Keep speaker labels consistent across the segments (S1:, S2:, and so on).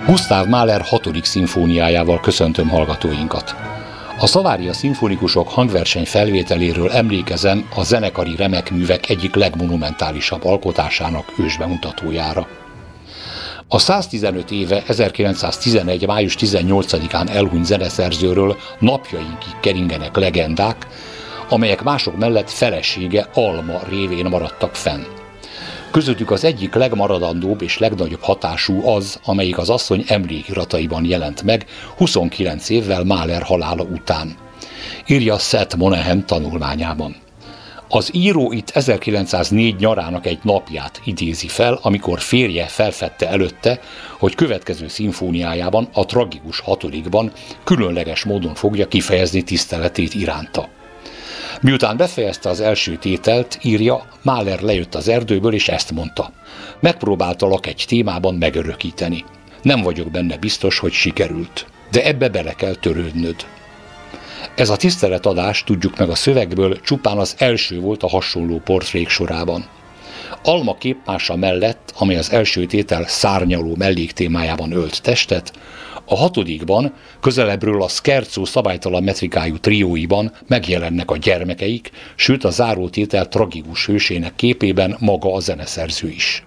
S1: Gustav Mahler 6. szimfóniájával köszöntöm hallgatóinkat. A Savaria szimfonikusok hangverseny felvételéről emlékezem a zenekari remekművek egyik legmonumentálisabb alkotásának ősbemutatójára. A 115 éve 1911. május 18-án elhunyt zeneszerzőről napjainkig keringenek legendák, amelyek mások mellett felesége Alma révén maradtak fenn. Közöttük az egyik legmaradandóbb és legnagyobb hatású az, amelyik az asszony emlékirataiban jelent meg 29 évvel Mahler halála után. Írja Seth Monahan tanulmányában. Az író itt 1904 nyarának egy napját idézi fel, amikor férje felfedte előtte, hogy következő szimfóniájában, a tragikus 6-ban különleges módon fogja kifejezni tiszteletét iránta. Miután befejezte az első tételt, írja, Mahler lejött az erdőből és ezt mondta. Megpróbáltalak egy témában megörökíteni. Nem vagyok benne biztos, hogy sikerült, de ebbe bele kell törődnöd. Ez a tiszteletadás, tudjuk meg a szövegből, csupán az első volt a hasonló portrék sorában. Alma képmása mellett, amely az első tétel szárnyaló melléktémájában ölt testet, a 6-ban közelebbről a scherzo szabálytalan metrikájú trióiban megjelennek a gyermekeik, sőt a zárótétel tragikus hősének képében maga a zeneszerző is.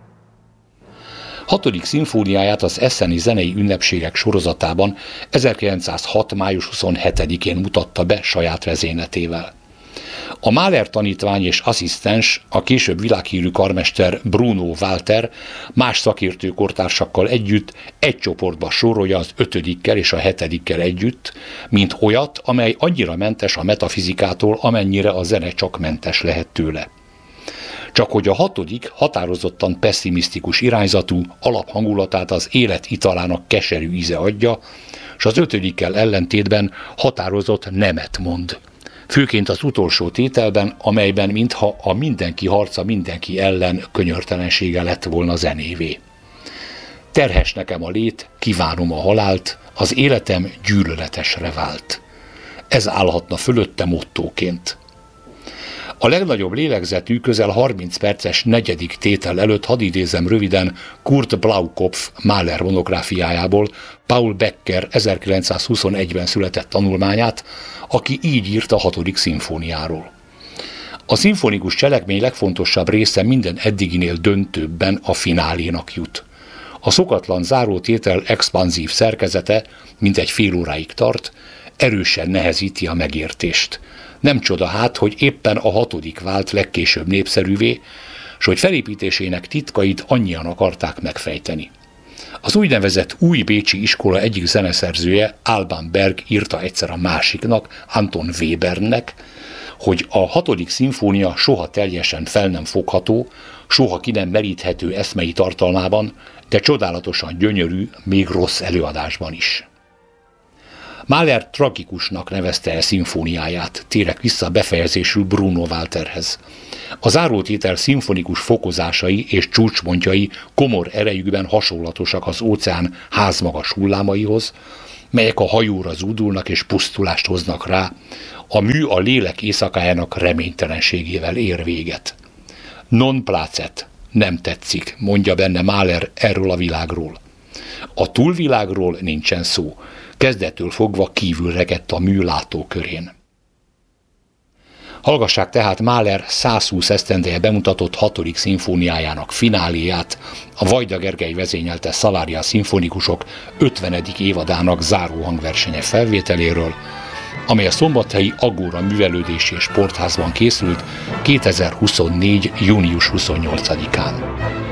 S1: 6. szimfóniáját az esseni zenei ünnepségek sorozatában 1906. május 27-én mutatta be saját vezényletével. A Mahler tanítvány és asszisztens, a később világhírű karmester Bruno Walter más szakértő kortársakkal együtt egy csoportba sorolja az 5-kel és a 7-kel együtt, mint olyat, amely annyira mentes a metafizikától, amennyire a zene csak mentes lehet tőle. Csak hogy a 6. határozottan pessimisztikus irányzatú alaphangulatát az élet italának keserű íze adja, és az 5-kel ellentétben határozott nemet mond. Főként az utolsó tételben, amelyben mintha a mindenki harca mindenki ellen könyörtelensége lett volna zenévé. Terhes nekem a lét, kívánom a halált, az életem gyűlöletesre vált. Ez állhatna fölötte mottóként. A legnagyobb lélegzetű, közel 30 perces 4. tétel előtt hadd idézem röviden Kurt Blaukopf Mahler monográfiájából Paul Becker 1921-ben született tanulmányát, aki így írt a 6. szimfóniáról. A szimfonikus cselekmény legfontosabb része minden eddiginél döntőbben a finálénak jut. A szokatlan zárótétel expanzív szerkezete, mintegy fél óráig tart, erősen nehezíti a megértést. Nem csoda hát, hogy éppen a 6. vált legkésőbb népszerűvé, s hogy felépítésének titkait annyian akarták megfejteni. Az úgynevezett új bécsi iskola egyik zeneszerzője, Alban Berg írta egyszer a másiknak, Anton Webernek, hogy a 6. szimfónia soha teljesen fel nem fogható, soha ki nem meríthető eszmei tartalmában, de csodálatosan gyönyörű, még rossz előadásban is. Mahler tragikusnak nevezte el szimfóniáját, térek vissza befejezésül Bruno Walterhez. A zárótétel szimfonikus fokozásai és csúcspontjai komor erejükben hasonlatosak az óceán házmagas hullámaihoz, melyek a hajóra zúdulnak és pusztulást hoznak rá, a mű a lélek éjszakájának reménytelenségével ér véget. Non placet, nem tetszik, mondja benne Mahler erről a világról. A túlvilágról nincsen szó, kezdettől fogva kívül rekedt a mű látókörén. Hallgassák tehát Mahler 120 esztendeje bemutatott 6. szimfóniájának fináléját, a Vajda Gergely vezényelte Savaria szimfonikusok 50. évadának záró hangversenye felvételéről, amely a szombathelyi Agóra művelődési és sportházban készült 2024. június 28-án.